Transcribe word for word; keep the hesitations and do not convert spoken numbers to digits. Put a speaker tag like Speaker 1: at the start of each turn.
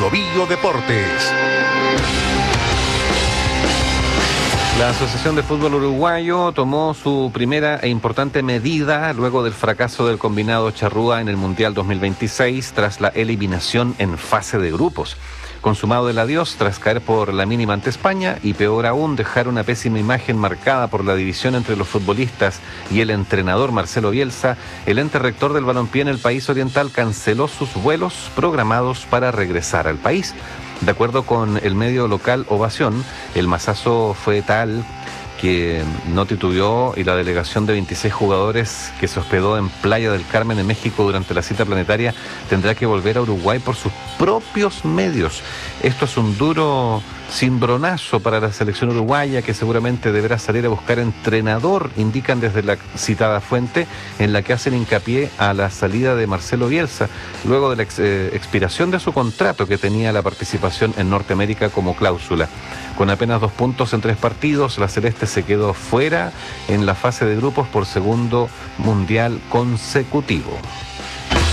Speaker 1: Bio Bio Deportes.
Speaker 2: La Asociación de Fútbol Uruguayo tomó su primera e importante medida luego del fracaso del combinado charrúa en el Mundial dos mil veintiséis tras la eliminación en fase de grupos. Consumado el adiós tras caer por la mínima ante España y peor aún dejar una pésima imagen marcada por la división entre los futbolistas y el entrenador Marcelo Bielsa, el ente rector del balompié en el país oriental canceló sus vuelos programados para regresar al país. De acuerdo con el medio local Ovación, el masazo fue tal que no titubeó y la delegación de veintiséis jugadores que se hospedó en Playa del Carmen en México durante la cita planetaria tendrá que volver a Uruguay por sus propios medios. Esto es un duro cimbronazo para la selección uruguaya, que seguramente deberá salir a buscar entrenador, indican desde la citada fuente, en la que hacen hincapié a la salida de Marcelo Bielsa, luego de la ex, eh, expiración de su contrato que tenía la participación en Norteamérica como cláusula. Con apenas dos puntos en tres partidos, la Celeste se quedó fuera en la fase de grupos por segundo mundial consecutivo.